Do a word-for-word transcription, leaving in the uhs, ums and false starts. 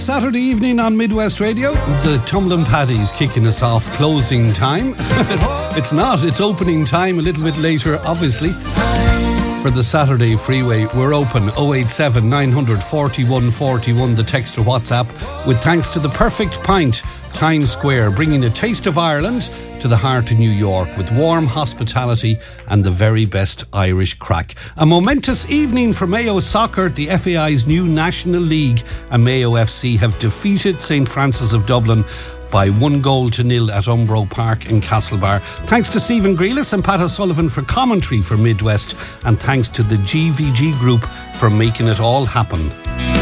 Saturday evening on Midwest Radio. The Tumbling Paddies kicking us off closing time. It's not, it's opening time a little bit later, obviously. For the Saturday Freeway, we're open oh eight seven, nine forty-one, forty-one, the text or WhatsApp, with thanks to the Perfect Pint, Tyne Square, bringing a taste of Ireland to the heart of New York with warm hospitality and the very best Irish crack. A momentous evening for Mayo Soccer, the F A I's new National League, and Mayo F C have defeated St Francis of Dublin by one goal to nil at Umbro Park in Castlebar. Thanks to Stephen Grealis and Pat O'Sullivan for commentary for Midwest, and thanks to the G V G Group for making it all happen.